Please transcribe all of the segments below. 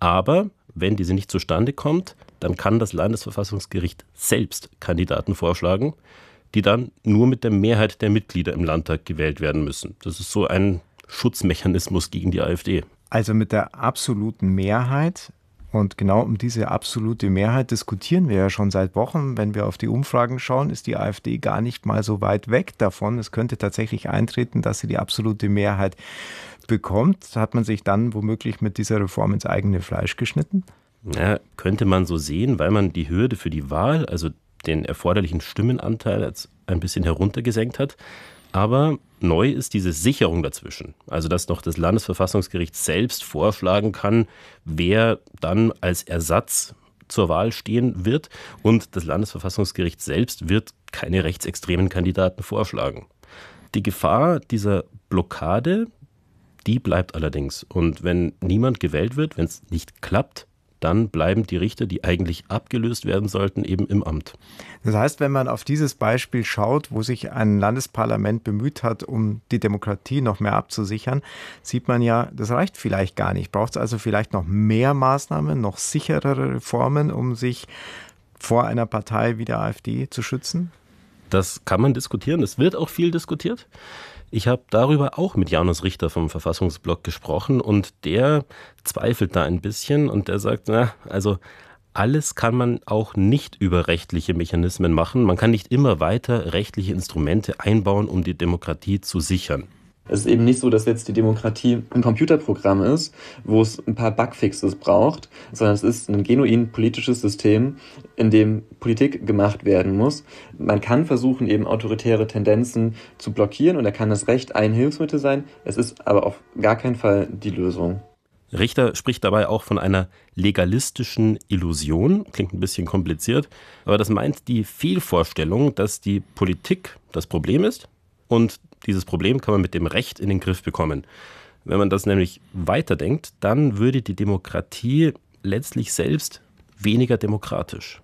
Aber wenn diese nicht zustande kommt, dann kann das Landesverfassungsgericht selbst Kandidaten vorschlagen, die dann nur mit der Mehrheit der Mitglieder im Landtag gewählt werden müssen. Das ist so ein Schutzmechanismus gegen die AfD. Also mit der absoluten Mehrheit. Und genau um diese absolute Mehrheit diskutieren wir ja schon seit Wochen. Wenn wir auf die Umfragen schauen, ist die AfD gar nicht mal so weit weg davon. Es könnte tatsächlich eintreten, dass sie die absolute Mehrheit bekommt. Hat man sich dann womöglich mit dieser Reform ins eigene Fleisch geschnitten? Ja, könnte man so sehen, weil man die Hürde für die Wahl, also den erforderlichen Stimmenanteil, jetzt ein bisschen heruntergesenkt hat. Aber neu ist diese Sicherung dazwischen. Also dass noch das Landesverfassungsgericht selbst vorschlagen kann, wer dann als Ersatz zur Wahl stehen wird. Und das Landesverfassungsgericht selbst wird keine rechtsextremen Kandidaten vorschlagen. Die Gefahr dieser Blockade, die bleibt allerdings. Und wenn niemand gewählt wird, wenn es nicht klappt, dann bleiben die Richter, die eigentlich abgelöst werden sollten, eben im Amt. Das heißt, wenn man auf dieses Beispiel schaut, wo sich ein Landesparlament bemüht hat, um die Demokratie noch mehr abzusichern, sieht man ja, das reicht vielleicht gar nicht. Braucht es also vielleicht noch mehr Maßnahmen, noch sicherere Reformen, um sich vor einer Partei wie der AfD zu schützen? Das kann man diskutieren. Es wird auch viel diskutiert. Ich habe darüber auch mit Janus Richter vom Verfassungsblog gesprochen und der zweifelt da ein bisschen und der sagt, also alles kann man auch nicht über rechtliche Mechanismen machen. Man kann nicht immer weiter rechtliche Instrumente einbauen, um die Demokratie zu sichern. Es ist eben nicht so, dass jetzt die Demokratie ein Computerprogramm ist, wo es ein paar Bugfixes braucht, sondern es ist ein genuin politisches System, in dem Politik gemacht werden muss. Man kann versuchen, eben autoritäre Tendenzen zu blockieren und da kann das Recht ein Hilfsmittel sein. Es ist aber auf gar keinen Fall die Lösung. Richter spricht dabei auch von einer legalistischen Illusion. Klingt ein bisschen kompliziert, aber das meint die Fehlvorstellung, dass die Politik das Problem ist und dieses Problem kann man mit dem Recht in den Griff bekommen. Wenn man das nämlich weiterdenkt, dann würde die Demokratie letztlich selbst weniger demokratisch.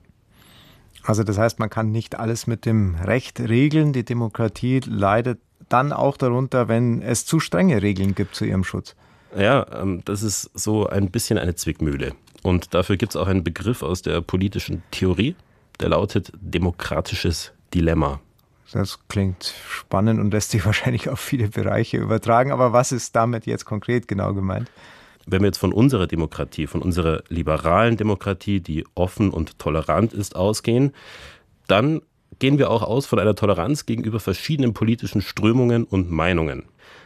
Also das heißt, man kann nicht alles mit dem Recht regeln. Die Demokratie leidet dann auch darunter, wenn es zu strenge Regeln gibt zu ihrem Schutz. Ja, das ist so ein bisschen eine Zwickmühle. Und dafür gibt es auch einen Begriff aus der politischen Theorie, der lautet demokratisches Dilemma. Das klingt spannend und lässt sich wahrscheinlich auf viele Bereiche übertragen. Aber was ist damit jetzt konkret genau gemeint? Wenn wir jetzt von unserer Demokratie, von unserer liberalen Demokratie, die offen und tolerant ist, ausgehen, dann gehen wir auch aus von einer Toleranz gegenüber verschiedenen politischen Strömungen und Meinungen.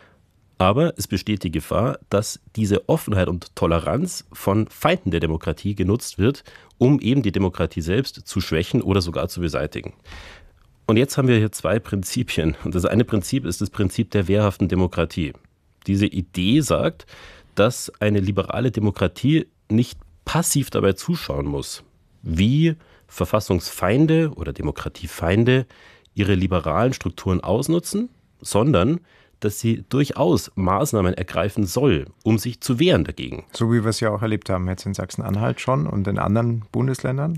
Aber es besteht die Gefahr, dass diese Offenheit und Toleranz von Feinden der Demokratie genutzt wird, um eben die Demokratie selbst zu schwächen oder sogar zu beseitigen. Und jetzt haben wir hier zwei Prinzipien. Und das eine Prinzip ist das Prinzip der wehrhaften Demokratie. Diese Idee sagt, dass eine liberale Demokratie nicht passiv dabei zuschauen muss, wie Verfassungsfeinde oder Demokratiefeinde ihre liberalen Strukturen ausnutzen, sondern dass sie durchaus Maßnahmen ergreifen soll, um sich zu wehren dagegen. So wie wir es ja auch erlebt haben jetzt in Sachsen-Anhalt schon und in anderen Bundesländern?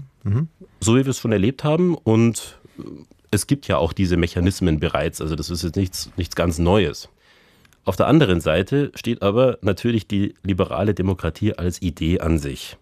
So wie wir es schon erlebt haben und es gibt ja auch diese Mechanismen bereits, also das ist jetzt nichts ganz Neues. Auf der anderen Seite steht aber natürlich die liberale Demokratie als Idee an sich.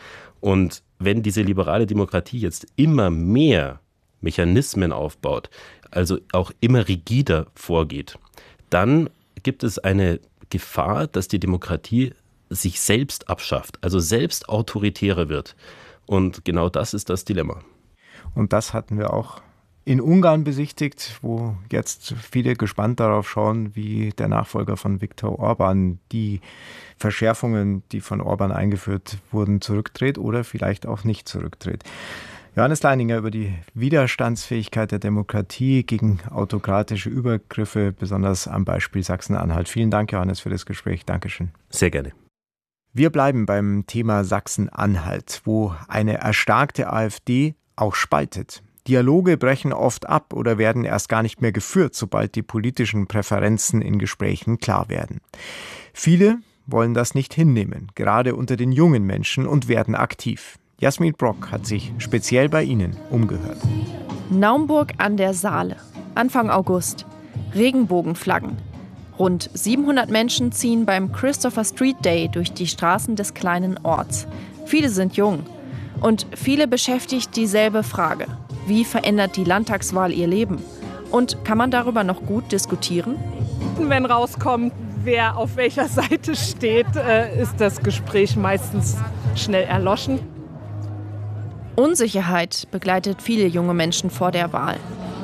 Und wenn diese liberale Demokratie jetzt immer mehr Mechanismen aufbaut, also auch immer rigider vorgeht, dann gibt es eine Gefahr, dass die Demokratie sich selbst abschafft, also selbst autoritärer wird. Und genau das ist das Dilemma. Und das hatten wir auch in Ungarn besichtigt, wo jetzt viele gespannt darauf schauen, wie der Nachfolger von Viktor Orbán die Verschärfungen, die von Orbán eingeführt wurden, zurückdreht oder vielleicht auch nicht zurückdreht. Johannes Leininger über die Widerstandsfähigkeit der Demokratie gegen autokratische Übergriffe, besonders am Beispiel Sachsen-Anhalt. Vielen Dank, Johannes, für das Gespräch. Dankeschön. Sehr gerne. Wir bleiben beim Thema Sachsen-Anhalt, wo eine erstarkte AfD auch spaltet. Dialoge brechen oft ab oder werden erst gar nicht mehr geführt, sobald die politischen Präferenzen in Gesprächen klar werden. Viele wollen das nicht hinnehmen, gerade unter den jungen Menschen, und werden aktiv. Jasmin Brock hat sich speziell bei ihnen umgehört. Naumburg an der Saale, Anfang August. Regenbogenflaggen. Rund 700 Menschen ziehen beim Christopher Street Day durch die Straßen des kleinen Orts. Viele sind jung. Und viele beschäftigt dieselbe Frage. Wie verändert die Landtagswahl ihr Leben? Und kann man darüber noch gut diskutieren? Wenn rauskommt, wer auf welcher Seite steht, ist das Gespräch meistens schnell erloschen. Unsicherheit begleitet viele junge Menschen vor der Wahl.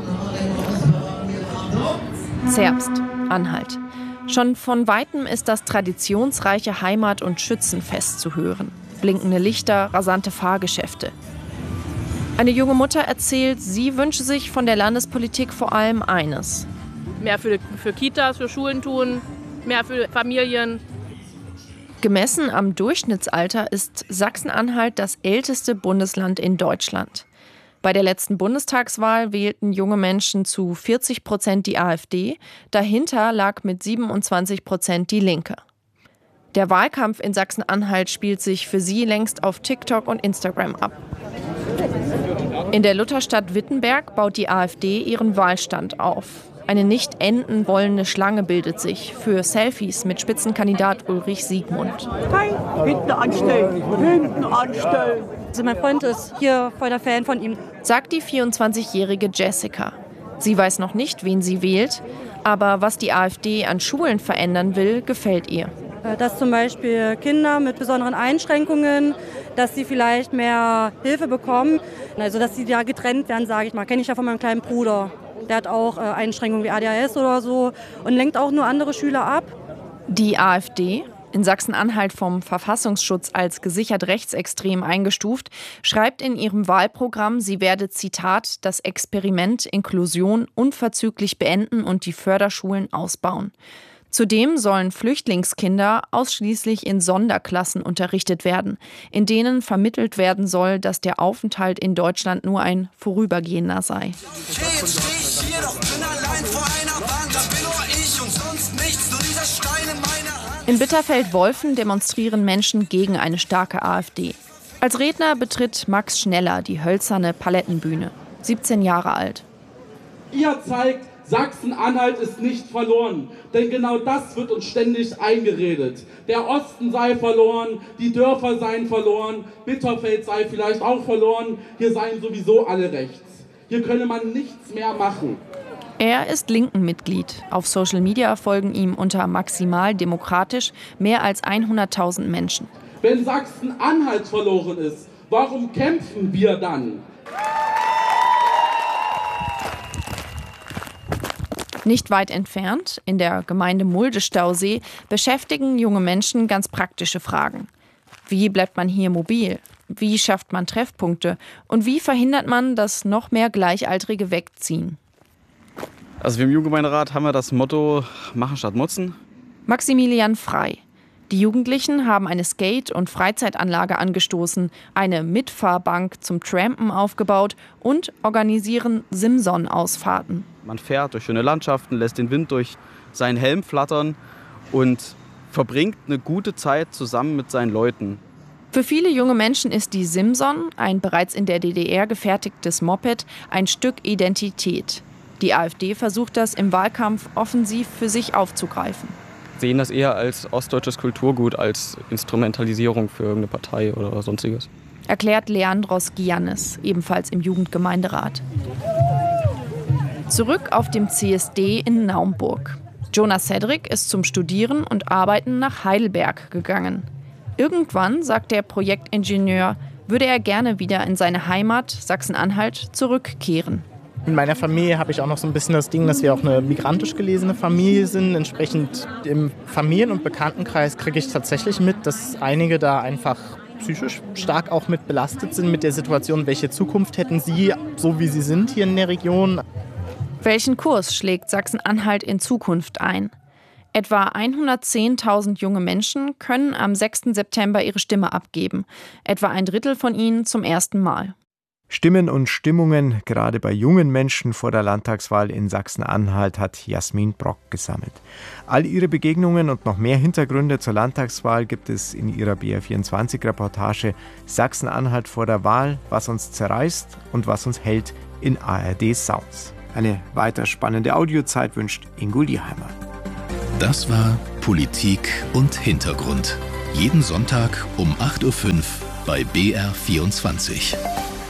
Zerbst, Anhalt. Schon von Weitem ist das traditionsreiche Heimat- und Schützenfest zu hören. Blinkende Lichter, rasante Fahrgeschäfte. Eine junge Mutter erzählt, sie wünsche sich von der Landespolitik vor allem eines. Mehr für Kitas, für Schulen tun, mehr für Familien. Gemessen am Durchschnittsalter ist Sachsen-Anhalt das älteste Bundesland in Deutschland. Bei der letzten Bundestagswahl wählten junge Menschen zu 40% die AfD, dahinter lag mit 27% die Linke. Der Wahlkampf in Sachsen-Anhalt spielt sich für sie längst auf TikTok und Instagram ab. In der Lutherstadt Wittenberg baut die AfD ihren Wahlstand auf. Eine nicht enden wollende Schlange bildet sich für Selfies mit Spitzenkandidat Ulrich Siegmund. Nein, hinten anstellen, hinten anstellen. Also mein Freund ist hier voll der Fan von ihm. Sagt die 24-jährige Jessica. Sie weiß noch nicht, wen sie wählt, aber was die AfD an Schulen verändern will, gefällt ihr. Dass zum Beispiel Kinder mit besonderen Einschränkungen, dass sie vielleicht mehr Hilfe bekommen. Also dass sie ja getrennt werden, sage ich mal. Kenne ich ja von meinem kleinen Bruder. Der hat auch Einschränkungen wie ADHS oder so und lenkt auch nur andere Schüler ab. Die AfD, in Sachsen-Anhalt vom Verfassungsschutz als gesichert rechtsextrem eingestuft, schreibt in ihrem Wahlprogramm, sie werde, Zitat, das Experiment Inklusion unverzüglich beenden und die Förderschulen ausbauen. Zudem sollen Flüchtlingskinder ausschließlich in Sonderklassen unterrichtet werden, in denen vermittelt werden soll, dass der Aufenthalt in Deutschland nur ein vorübergehender sei. In Bitterfeld-Wolfen demonstrieren Menschen gegen eine starke AfD. Als Redner betritt Max Schneller die hölzerne Palettenbühne, 17 Jahre alt. Ihr zeigt, Sachsen-Anhalt ist nicht verloren, denn genau das wird uns ständig eingeredet. Der Osten sei verloren, die Dörfer seien verloren, Bitterfeld sei vielleicht auch verloren, hier seien sowieso alle rechts. Hier könne man nichts mehr machen. Er ist Linken-Mitglied. Auf Social Media folgen ihm unter maximal demokratisch mehr als 100.000 Menschen. Wenn Sachsen-Anhalt verloren ist, warum kämpfen wir dann? Nicht weit entfernt, in der Gemeinde Mulde-Stausee, beschäftigen junge Menschen ganz praktische Fragen. Wie bleibt man hier mobil? Wie schafft man Treffpunkte? Und wie verhindert man, dass noch mehr Gleichaltrige wegziehen? Also wir im Jugendgemeinderat haben wir das Motto Machen statt Motzen. Maximilian Frei. Die Jugendlichen haben eine Skate- und Freizeitanlage angestoßen, eine Mitfahrbank zum Trampen aufgebaut und organisieren Simson-Ausfahrten. Man fährt durch schöne Landschaften, lässt den Wind durch seinen Helm flattern und verbringt eine gute Zeit zusammen mit seinen Leuten. Für viele junge Menschen ist die Simson, ein bereits in der DDR gefertigtes Moped, ein Stück Identität. Die AfD versucht das im Wahlkampf offensiv für sich aufzugreifen. Sehen das eher als ostdeutsches Kulturgut, als Instrumentalisierung für irgendeine Partei oder sonstiges. Erklärt Leandros Giannis, ebenfalls im Jugendgemeinderat. Zurück auf dem CSD in Naumburg. Jonas Cedric ist zum Studieren und Arbeiten nach Heidelberg gegangen. Irgendwann, sagt der Projektingenieur, würde er gerne wieder in seine Heimat Sachsen-Anhalt zurückkehren. In meiner Familie habe ich auch noch so ein bisschen das Ding, dass wir auch eine migrantisch gelesene Familie sind. Entsprechend im Familien- und Bekanntenkreis kriege ich tatsächlich mit, dass einige da einfach psychisch stark auch mit belastet sind mit der Situation. Welche Zukunft hätten sie, so wie sie sind hier in der Region? Welchen Kurs schlägt Sachsen-Anhalt in Zukunft ein? Etwa 110.000 junge Menschen können am 6. September ihre Stimme abgeben. Etwa ein Drittel von ihnen zum ersten Mal. Stimmen und Stimmungen, gerade bei jungen Menschen vor der Landtagswahl in Sachsen-Anhalt, hat Jasmin Brock gesammelt. All ihre Begegnungen und noch mehr Hintergründe zur Landtagswahl gibt es in ihrer BR24-Reportage Sachsen-Anhalt vor der Wahl, was uns zerreißt und was uns hält in ARD Sounds. Eine weiter spannende Audiozeit wünscht Ingo Lieheimer. Das war Politik und Hintergrund. Jeden Sonntag um 8:05 Uhr bei BR24.